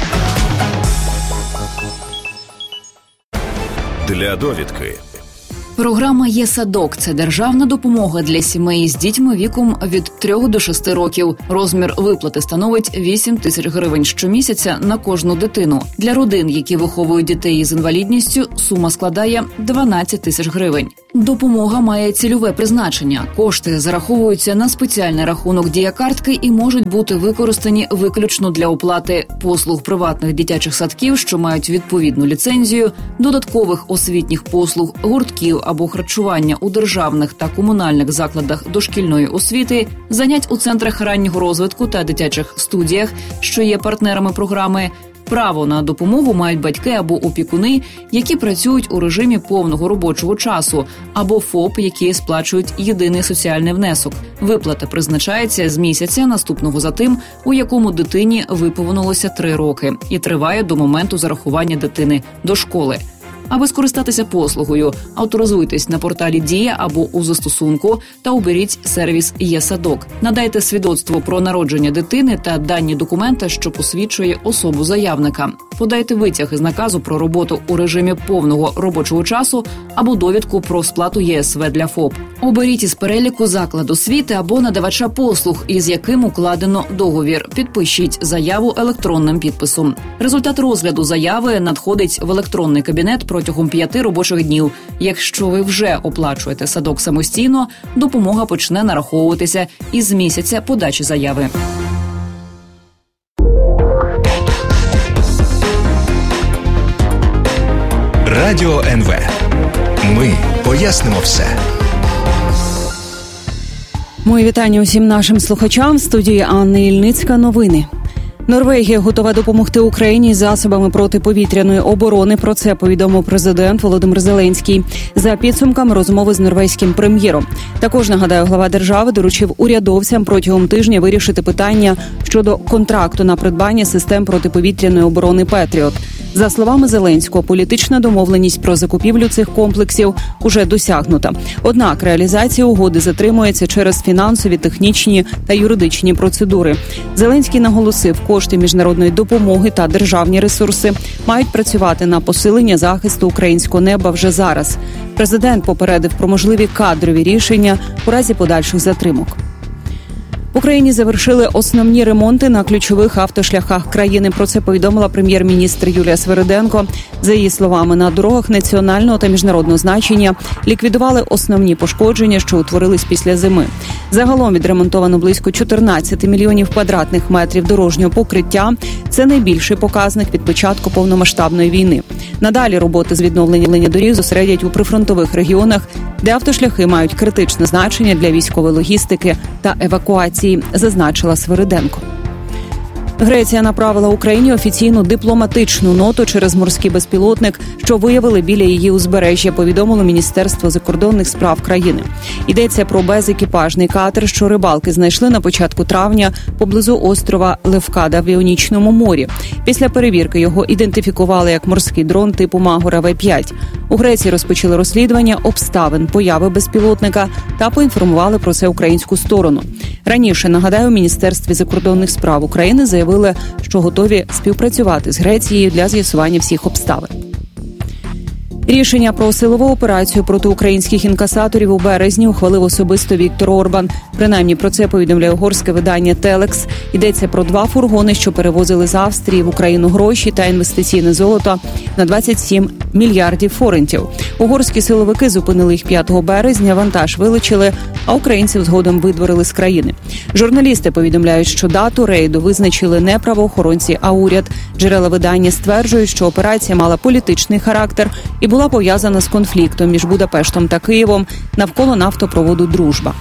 Для довідки. Програма «Є-садок» – це державна допомога для сімей з дітьми віком від 3 до 6 років. Розмір виплати становить 8 тисяч гривень щомісяця на кожну дитину. Для родин, які виховують дітей із інвалідністю, сума складає 12 тисяч гривень. Допомога має цільове призначення. Кошти зараховуються на спеціальний рахунок Дія-картки і можуть бути використані виключно для оплати послуг приватних дитячих садків, що мають відповідну ліцензію, додаткових освітніх послуг, гуртків або харчування у державних та комунальних закладах дошкільної освіти, занять у центрах раннього розвитку та дитячих студіях, що є партнерами програми. Право на допомогу мають батьки або опікуни, які працюють у режимі повного робочого часу, або ФОП, які сплачують єдиний соціальний внесок. Виплата призначається з місяця, наступного за тим, у якому дитині виповнилося 3 роки, і триває до моменту зарахування дитини до школи. Аби скористатися послугою, авторизуйтесь на порталі «Дія» або у застосунку та оберіть сервіс «Є-садок». Надайте свідоцтво про народження дитини та дані документа, що посвідчує особу заявника. Подайте витяг із наказу про роботу у режимі повного робочого часу або довідку про сплату ЄСВ для ФОП. Оберіть із переліку заклад освіти або надавача послуг, із яким укладено договір. Підпишіть заяву електронним підписом. Результат розгляду заяви надходить в електронний кабінет протягом 5 робочих днів. Якщо ви вже оплачуєте садок самостійно, допомога почне нараховуватися із місяця подачі заяви. Радіо НВ. Ми пояснимо все. Мої вітання усім нашим слухачам. В студії Анна Ільницька. Новини. Норвегія готова допомогти Україні засобами протиповітряної оборони. Про це повідомив президент Володимир Зеленський за підсумками розмови з норвезьким прем'єром. Також, нагадаю, глава держави доручив урядовцям протягом тижня вирішити питання щодо контракту на придбання систем протиповітряної оборони «Петріот». За словами Зеленського, політична домовленість про закупівлю цих комплексів уже досягнута. Однак реалізація угоди затримується через фінансові, технічні та юридичні процедури. Зеленський наголосив, кошти міжнародної допомоги та державні ресурси мають працювати на посилення захисту українського неба вже зараз. Президент попередив про можливі кадрові рішення у разі подальших затримок. В Україні завершили основні ремонти на ключових автошляхах країни. Про це повідомила прем'єр-міністр Юлія Свериденко. За її словами, на дорогах національного та міжнародного значення ліквідували основні пошкодження, що утворились після зими. Загалом відремонтовано близько 14 мільйонів квадратних метрів дорожнього покриття. Це найбільший показник від початку повномасштабної війни. Надалі роботи з відновлення доріг зосередять у прифронтових регіонах, де автошляхи мають критичне значення для військової логістики та евакуації, зазначила Свериденко. Греція направила Україні офіційну дипломатичну ноту через морський безпілотник, що виявили біля її узбережжя, повідомило Міністерство закордонних справ країни. Йдеться про безекіпажний катер, що рибалки знайшли на початку травня поблизу острова Левкада в Іонічному морі. Після перевірки його ідентифікували як морський дрон типу Магора В-5. У Греції розпочали розслідування обставин появи безпілотника та поінформували про це українську сторону. Раніше, нагадаю, у Міністерстві закордонних справ України заявили, що готові співпрацювати з Грецією для з'ясування всіх обставин. Рішення про силову операцію проти українських інкасаторів у березні ухвалив особисто Віктор Орбан. Принаймні про це повідомляє угорське видання «Телекс». Йдеться про 2 фургони, що перевозили з Австрії в Україну гроші та інвестиційне золото на 27 мільярдів форинтів. Угорські силовики зупинили їх 5 березня, вантаж вилучили, а українців згодом видворили з країни. Журналісти повідомляють, що дату рейду визначили не правоохоронці, а уряд. Джерела видання стверджують, що операція мала політичний характер і була пов'язана з конфліктом між Будапештом та Києвом навколо нафтопроводу «Дружба».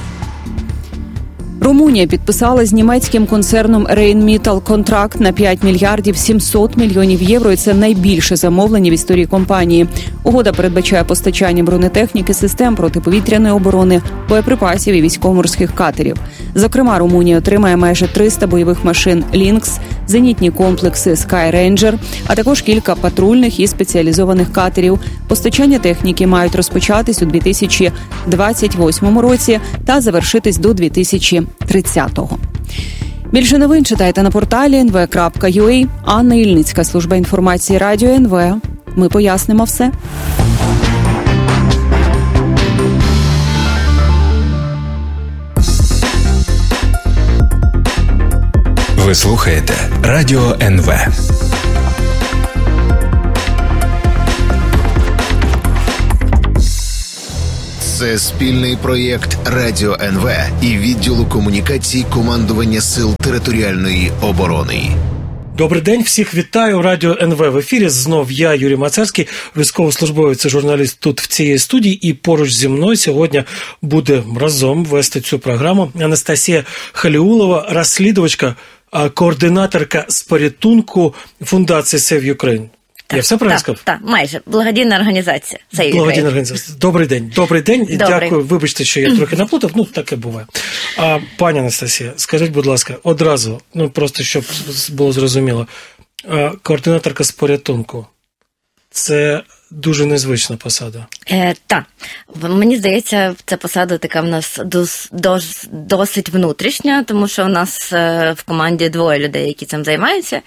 Румунія підписала з німецьким концерном Rheinmetall контракт на 5 мільярдів 700 мільйонів євро. І це найбільше замовлення в історії компанії. Угода передбачає постачання бронетехніки, систем протиповітряної оборони, боєприпасів і військово-морських катерів. Зокрема, Румунія отримає майже 300 бойових машин «Лінкс», зенітні комплекси «Sky Ranger», а також кілька патрульних і спеціалізованих катерів. Постачання техніки мають розпочатись у 2028 році та завершитись до 2030-го. Більше новин читайте на порталі nv.ua. Анна Ільницька, служба інформації Радіо НВ. Ми пояснимо все. Ви слухаєте Радіо НВ. Це спільний проєкт Радіо НВ і відділу комунікацій командування Сил територіальної оборони. Добрий день, всіх вітаю. Радіо НВ в ефірі. Знов я, Юрій Мацерський, військовослужбовець і журналіст тут в цій студії. І поруч зі мною сьогодні буде разом вести цю програму Анастасія Халіулова, розслідувачка, координаторка з порятунку фундації Save Ukraine. Я все правильно сказав? Так, майже. Благодійна організація. Благодійна організація. Добрий день. Добрий день. Дякую. Вибачте, що я трохи наплутав. Ну, таке буває. Пані Анастасія, скажіть, будь ласка, одразу, просто щоб було зрозуміло, координаторка з порятунку – це дуже незвична посада. Так. Мені здається, ця посада така в нас досить внутрішня, тому що у нас в команді 2 людей, які цим займаються.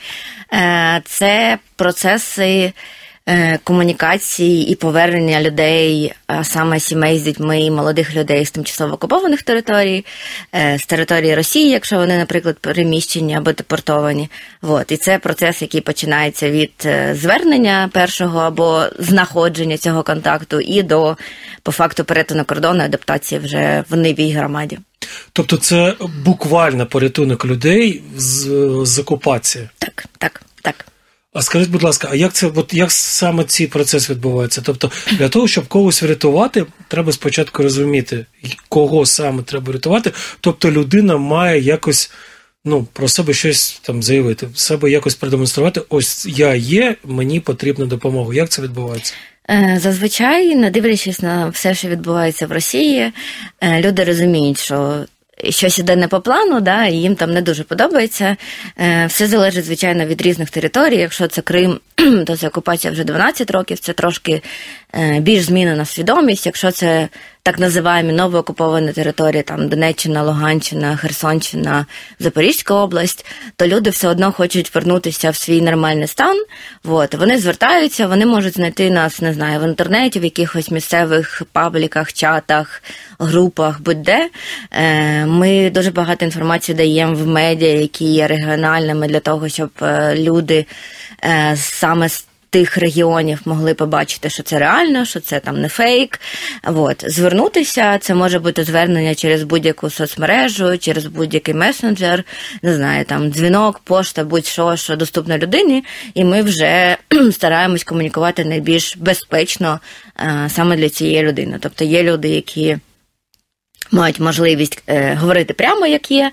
Це процеси комунікації і повернення людей, а саме сімей з дітьми і молодих людей з тимчасово окупованих територій, з території Росії, якщо вони, наприклад, переміщені або депортовані. І це процес, який починається від звернення першого або знаходження цього контакту і до, по факту, перетину кордону, адаптації вже в новій громаді. Тобто це буквально порятунок людей з окупації? Так. А скажіть, будь ласка, а як саме цей процес відбувається? Тобто для того, щоб когось врятувати, треба спочатку розуміти, кого саме треба рятувати. Тобто людина має якось про себе щось там заявити, себе якось продемонструвати. Ось я є, мені потрібна допомога. Як це відбувається? Зазвичай, не дивлячись на все, що відбувається в Росії, люди розуміють, що щось іде не по плану, і їм там не дуже подобається. Все залежить, звичайно, від різних територій. Якщо це Крим, то це окупація вже 12 років, це трошки більш змінена свідомість. Якщо це так називаємо новоокуповані території, там Донеччина, Луганщина, Херсонщина, Запорізька область, то люди все одно хочуть вернутися в свій нормальний стан. Вони звертаються, вони можуть знайти нас, не знаю, в інтернеті, в якихось місцевих пабліках, чатах, групах, будь-де. Ми дуже багато інформації даємо в медіа, які є регіональними, для того, щоб люди саме з тих регіонів могли побачити, що це реально, що це там не фейк. Звернутися, це може бути звернення через будь-яку соцмережу, через будь-який месенджер, не знаю, там дзвінок, пошта, будь-що, що доступно людині, і ми вже стараємось комунікувати найбільш безпечно саме для цієї людини. Тобто є люди, які мають можливість говорити прямо, як є.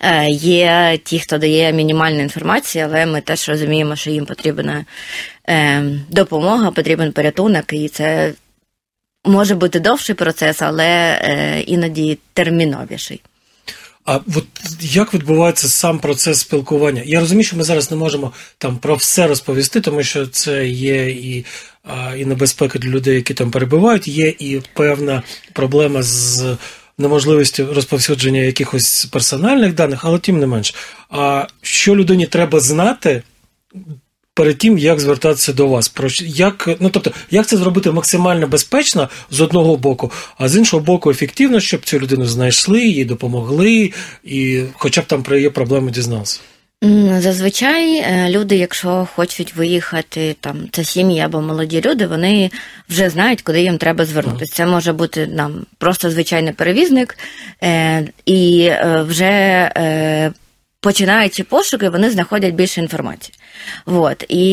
Є ті, хто дає мінімальну інформацію, але ми теж розуміємо, що їм потрібна допомога, потрібен порятунок, і це може бути довший процес, але іноді терміновіший. А як відбувається сам процес спілкування? Я розумію, що ми зараз не можемо там про все розповісти, тому що це є і небезпека для людей, які там перебувають, є і певна проблема з неможливістю розповсюдження якихось персональних даних, але тим не менш. А що людині треба знати перед тим, як звертатися до вас? Як це зробити максимально безпечно з одного боку, а з іншого боку ефективно, щоб цю людину знайшли, їй допомогли, і хоча б там про її проблеми дізналися? Зазвичай люди, якщо хочуть виїхати, це сім'ї або молоді люди, вони вже знають, куди їм треба звернутися. Це може бути просто звичайний перевізник, і вже починаючи пошуки, вони знаходять більше інформації. І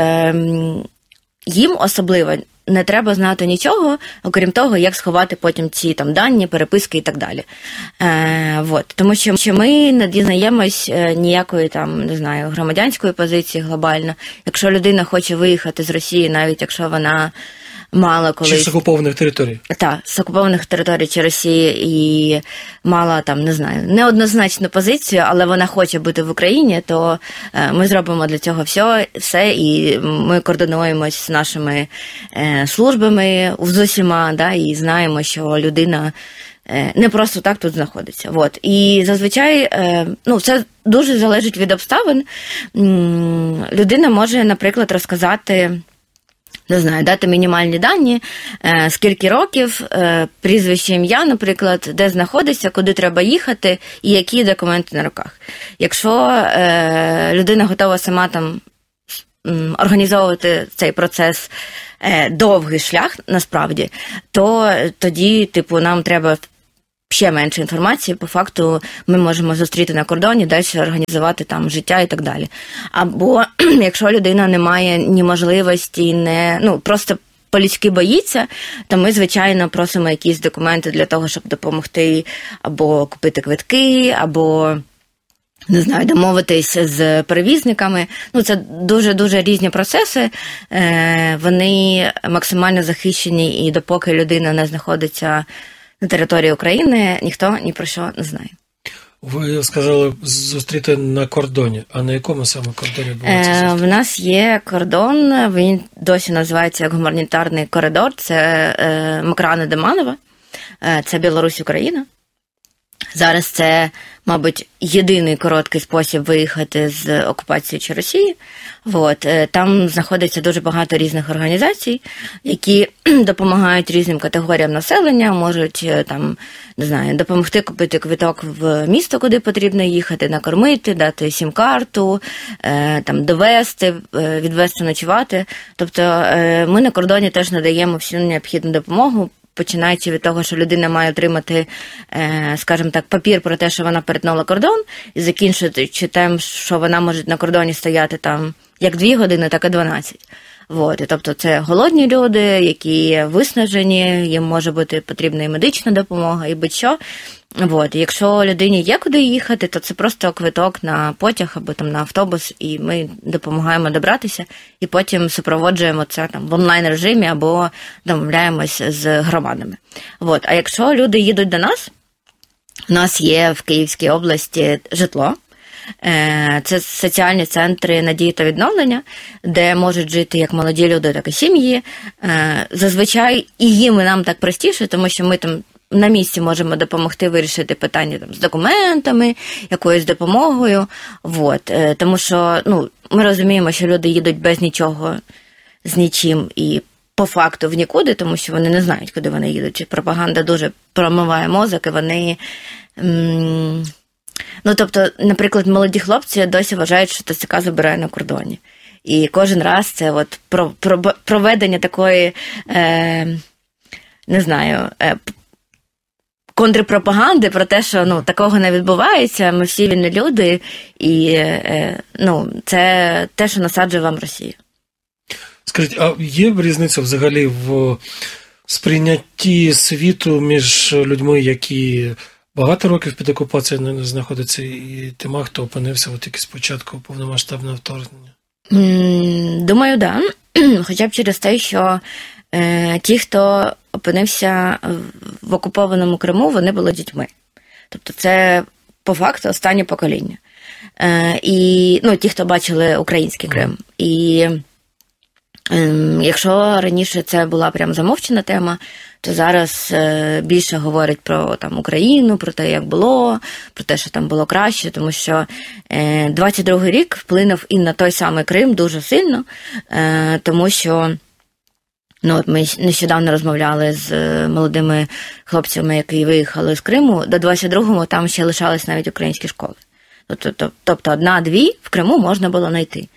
їм особливо не треба знати нічого, окрім того, як сховати потім ці дані, переписки і так далі. Тому що ми не дізнаємось ніякої громадянської позиції глобально. Якщо людина хоче виїхати з Росії, навіть якщо вона мала колись... Чи з окупованих територій? Так, з окупованих територій чи Росії, і мала неоднозначну позицію, але вона хоче бути в Україні, то ми зробимо для цього все, і ми координуємось з нашими службами з усіма, і знаємо, що людина не просто так тут знаходиться. І зазвичай, це дуже залежить від обставин. Людина може, наприклад, розказати не знаю, дати мінімальні дані, скільки років, прізвище, ім'я, наприклад, де знаходиться, куди треба їхати і які документи на руках. Якщо людина готова сама там організовувати цей процес, довгий шлях, насправді, то тоді, типу, нам треба ще менше інформації, по факту ми можемо зустріти на кордоні, далі організувати там життя і так далі. Або якщо людина не має ні можливості, просто по-людськи боїться, то ми, звичайно, просимо якісь документи для того, щоб допомогти або купити квитки, або, не знаю, домовитись з перевізниками. Це дуже-дуже різні процеси. Вони максимально захищені, і допоки людина не знаходиться на території України, ніхто ні про що не знає. Ви сказали зустріти на кордоні. А на якому саме кордоні відбувається зустріч? В нас є кордон, він досі називається як гуманітарний коридор. Це Мокране-Деманово, це Білорусь-Україна. Зараз це, мабуть, єдиний короткий спосіб виїхати з окупації чи Росії. Там знаходиться дуже багато різних організацій, які допомагають різним категоріям населення, можуть там, не знаю, допомогти купити квиток в місто, куди потрібно їхати, накормити, дати сім-карту, там довести, відвести, ночувати. Тобто ми на кордоні теж надаємо всю необхідну допомогу, починаючи від того, що людина має отримати, скажімо так, папір про те, що вона перетнула кордон, і закінчуючи тим, що вона може на кордоні стояти там як 2 години, так і 12. І, тобто це голодні люди, які виснажені, їм може бути потрібна і медична допомога, і будь-що. Якщо людині є куди їхати, то це просто квиток на потяг або там на автобус, і ми допомагаємо добратися, і потім супроводжуємо це там в онлайн-режимі або домовляємось з громадами. А якщо люди їдуть до нас, у нас є в Київській області житло. Це соціальні центри надії та відновлення, де можуть жити як молоді люди, так і сім'ї. Зазвичай і їм, і нам так простіше, тому що ми там на місці можемо допомогти вирішити питання там з документами, якоюсь допомогою. Тому що ми розуміємо, що люди їдуть без нічого, з нічим і по факту в нікуди, тому що вони не знають, куди вони їдуть. Пропаганда дуже промиває мозок, і вони... тобто, наприклад, молоді хлопці досі вважають, що ТЦК забирає на кордоні. І кожен раз це проведення такої, не знаю, контрпропаганди про те, що такого не відбувається, ми всі вільні люди, і це те, що насаджує вам Росія. Скажіть, а є різниця взагалі в сприйнятті світу між людьми, які багато років під окупацією не знаходиться, і тима, хто опинився тільки спочатку повномасштабного вторгнення? Думаю, да. Хоча б через те, що ті, хто опинився в окупованому Криму, вони були дітьми. Тобто це, по факту, останнє покоління. І, ті, хто бачили український Крим. І якщо раніше це була прям замовчена тема, то зараз більше говорять про там Україну, про те, як було, про те, що там було краще, тому що 22-й рік вплинув і на той самий Крим дуже сильно, тому що ми нещодавно розмовляли з молодими хлопцями, які виїхали з Криму, до 22-го там ще лишались навіть українські школи. Тобто 1-2 в Криму можна було знайти.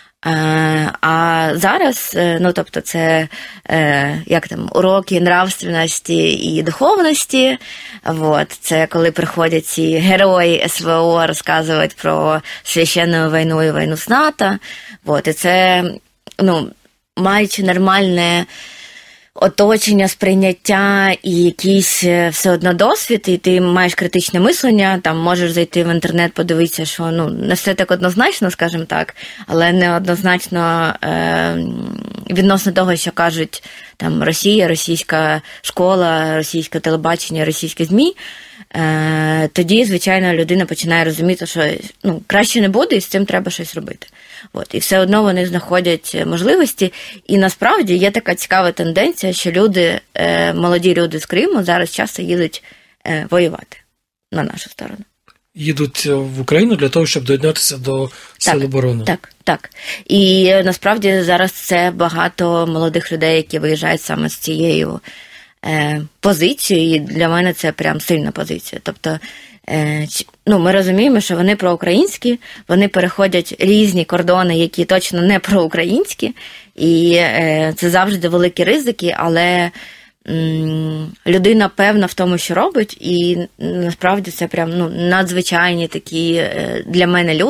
А зараз, тобто це уроки нравственності і духовності, це коли приходять ці герої СВО розказувати про священну війну і війну з НАТО, і це, маючи нормальне оточення, сприйняття і якийсь все одно досвід, і ти маєш критичне мислення, там можеш зайти в інтернет, подивитися, що не все так однозначно, скажімо так, але не однозначно відносно того, що кажуть там Росія, російська школа, російське телебачення, російські ЗМІ, тоді, звичайно, людина починає розуміти, що краще не буде, і з цим треба щось робити. І все одно вони знаходять можливості. І насправді є така цікава тенденція, що люди, молоді люди з Криму зараз часто їдуть воювати на нашу сторону. їдуть в Україну для того, щоб доєднатися до Сил оборони. Так. І насправді зараз це багато молодих людей, які виїжджають саме з цією позицією, і для мене це прям сильна позиція. Тобто, ми розуміємо, що вони проукраїнські, вони переходять різні кордони, які точно не проукраїнські, і це завжди великі ризики, але людина певна в тому, що робить, і насправді це прям надзвичайні такі для мене люди.